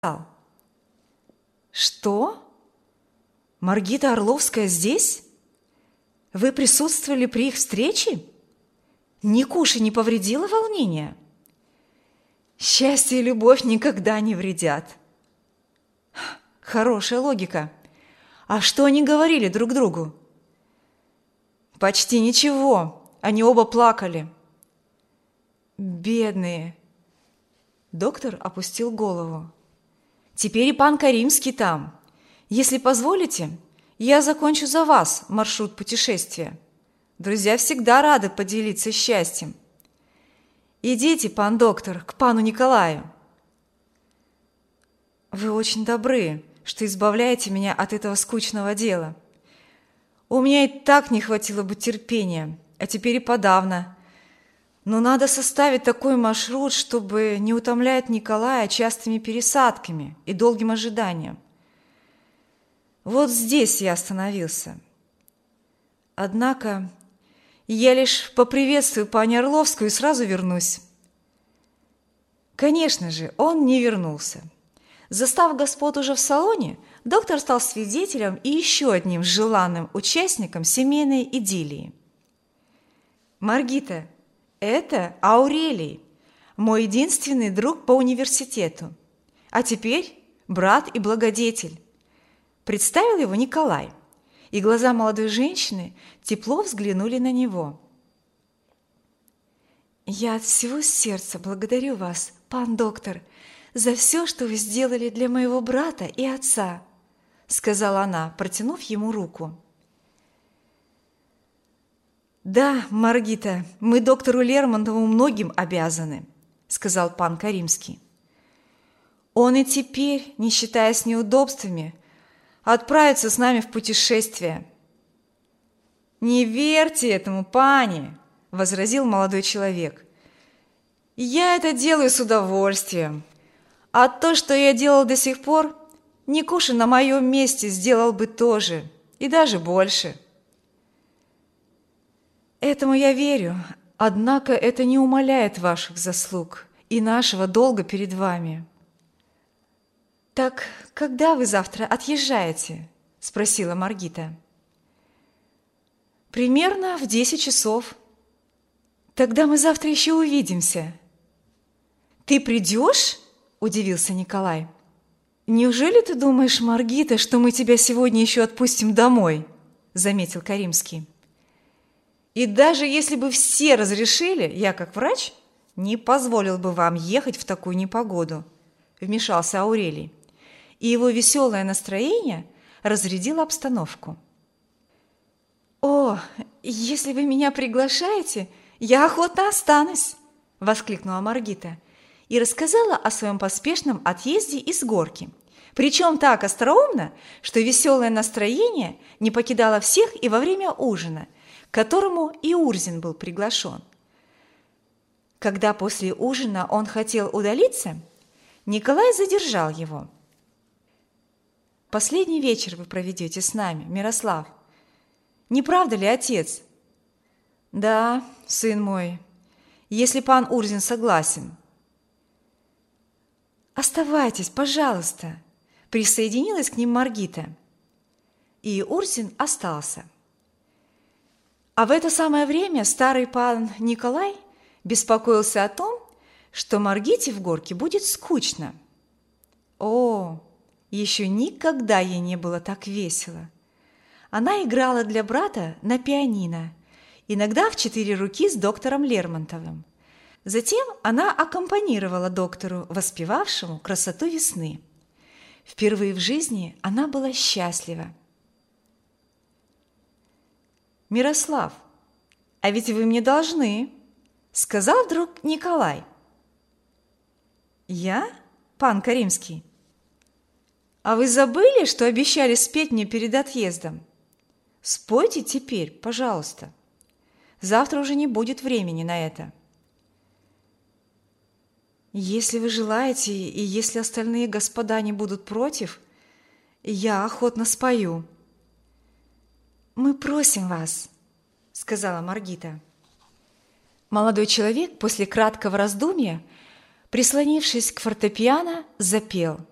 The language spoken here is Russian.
Что? Маргита Орловская здесь? Вы присутствовали при их встрече? Никуше не повредило волнение? Счастье и любовь никогда не вредят. Хорошая логика. А что они говорили друг другу? Почти ничего. Они оба плакали. Бедные. Доктор опустил голову. Теперь и пан Каримский там. Если позволите, я закончу за вас маршрут путешествия. Друзья всегда рады поделиться счастьем. Идите, пан доктор, к пану Николаю. Вы очень добры, что избавляете меня от этого скучного дела. У меня и так не хватило бы терпения, а теперь и подавно. Но надо составить такой маршрут, чтобы не утомлять Николая частыми пересадками и долгим ожиданием. Вот здесь я остановился. Однако я лишь поприветствую пани Орловскую и сразу вернусь. Конечно же, он не вернулся. Застав господ уже в салоне, доктор стал свидетелем и еще одним желанным участником семейной идиллии. Маргита, это Аурелий, мой единственный друг по университету, а теперь брат и благодетель. Представил его Николай, и глаза молодой женщины тепло взглянули на него. «Я от всего сердца благодарю вас, пан доктор, за все, что вы сделали для моего брата и отца», сказала она, протянув ему руку. «Да, Маргита, мы доктору Лермонтову многим обязаны», сказал пан Каримский. «Он и теперь, не считаясь неудобствами, отправится с нами в путешествие». «Не верьте этому, пани», – возразил молодой человек. «Я это делаю с удовольствием, а то, что я делал до сих пор, Никуша на моем месте сделал бы тоже, и даже больше». «Этому я верю, однако это не умаляет ваших заслуг и нашего долга перед вами». «Так когда вы завтра отъезжаете?» – спросила Маргита. «Примерно в 10 часов. Тогда мы завтра еще увидимся». «Ты придешь?» – удивился Николай. «Неужели ты думаешь, Маргита, что мы тебя сегодня еще отпустим домой?» – заметил Каримский. «И даже если бы все разрешили, я, как врач, не позволил бы вам ехать в такую непогоду», – вмешался Аурелий. И его веселое настроение разрядило обстановку. «О, если вы меня приглашаете, я охотно останусь!» – воскликнула Маргита и рассказала о своем поспешном отъезде из горки. Причем так остроумно, что веселое настроение не покидало всех и во время ужина, к которому и Урзин был приглашен. Когда после ужина он хотел удалиться, Николай задержал его. «Последний вечер вы проведете с нами, Мирослав. Не правда ли, отец?» «Да, сын мой, если пан Урзин согласен». «Оставайтесь, пожалуйста», – присоединилась к ним Маргита. И Урзин остался. А в это самое время старый пан Николай беспокоился о том, что Маргите в горке будет скучно. О, еще никогда ей не было так весело. Она играла для брата на пианино, иногда в 4 руки с доктором Лермонтовым. Затем она аккомпанировала доктору, воспевавшему красоту весны. Впервые в жизни она была счастлива. «Мирослав, а ведь вы мне должны», – сказал вдруг Николай. «Я? Пан Каримский? А вы забыли, что обещали спеть мне перед отъездом? Спойте теперь, пожалуйста. Завтра уже не будет времени на это». «Если вы желаете, и если остальные господа не будут против, я охотно спою». «Мы просим вас», – сказала Маргита. Молодой человек после краткого раздумья, прислонившись к фортепиано, запел.